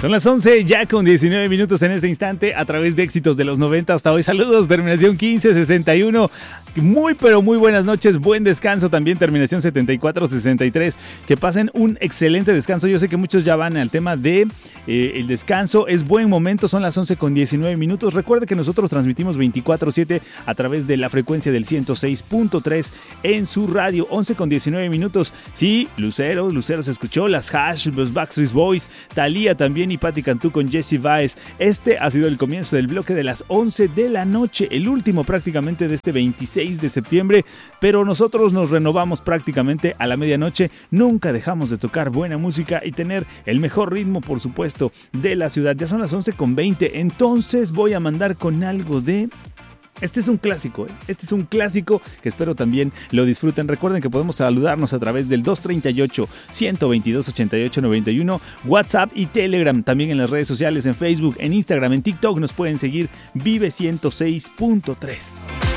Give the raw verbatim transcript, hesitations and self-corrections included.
Son las once ya con diecinueve minutos en este instante a través de éxitos de los noventa hasta hoy. Saludos, terminación quince sesenta y uno. Muy pero muy buenas noches, buen descanso también, terminación setenta y cuatro sesenta y tres. Que pasen un excelente descanso. Yo sé que muchos ya van al tema de eh, el descanso. Es buen momento, son las once con diecinueve minutos. Recuerde que nosotros transmitimos veinticuatro siete a través de la frecuencia del ciento seis punto tres en su radio. once con diecinueve minutos. Sí, Lucero, Lucero se escuchó, las Hash, los Backstreet Boys, Thalía también y Patti Cantú con Jessie Baez. Este ha sido el comienzo del bloque de las once de la noche, el último prácticamente de este veintiséis de septiembre, pero nosotros nos renovamos prácticamente a la medianoche. Nunca dejamos de tocar buena música y tener el mejor ritmo, por supuesto, de la ciudad. Ya son las once con veinte, entonces voy a mandar con algo de... Este es un clásico, ¿eh? Este es un clásico que espero también lo disfruten. Recuerden que podemos saludarnos a través del dos treinta y ocho, ciento veintidós, ochenta y ocho noventa y uno, WhatsApp y Telegram, también en las redes sociales, en Facebook, en Instagram, en TikTok nos pueden seguir. Vive ciento seis punto tres.